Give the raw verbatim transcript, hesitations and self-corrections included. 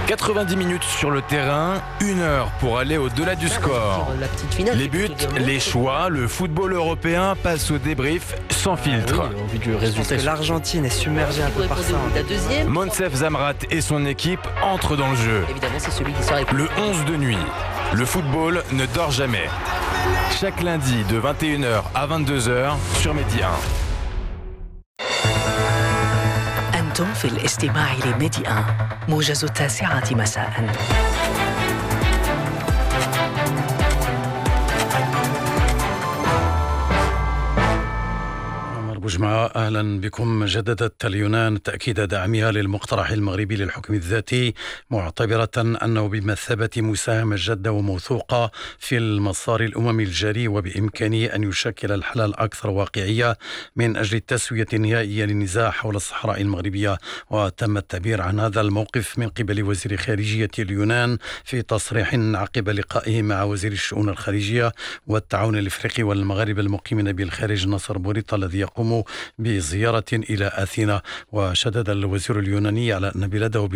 quatre-vingt-dix minutes sur le terrain, une heure pour aller au-delà du score. La petite finale, Les buts, les choix, le football européen passe au débrief sans filtre. oui, au vu du Je pense résultat. que l'Argentine est submergée un peu par ça. La deuxième, Monsef Zamrat et son équipe entrent dans le jeu. évidemment, c'est celui qui sort avec Le onze de nuit. Le football ne dort jamais. Chaque lundi de vingt et une heures à vingt-deux heures sur Medi un. أنتم في الاستماع لميدي واحد موجز التاسعة مساء. بوجمعة، أهلا بكم. جددت اليونان تأكيد دعمها للمقترح المغربي للحكم الذاتي، معتبرة أنه بمثابة مساهمة جادة وموثوقة في المسار الأممي الجاري، وبإمكانه أن يشكل الحل الأكثر واقعية من أجل التسوية النهائية للنزاع حول الصحراء المغربية. وتم التعبير عن هذا الموقف من قبل وزير خارجية اليونان في تصريح عقب لقائه مع وزير الشؤون الخارجية والتعاون الإفريقي والمغاربة المقيمين بالخارج ناصر بوريطة، الذي يقوم بزيارة إلى أثينا. وشدد الوزير اليوناني على أن بلاده